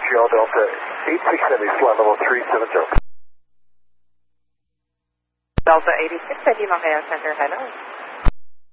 Montreal Delta 8670, flight level 370. Delta 86 at Lima Center, hello.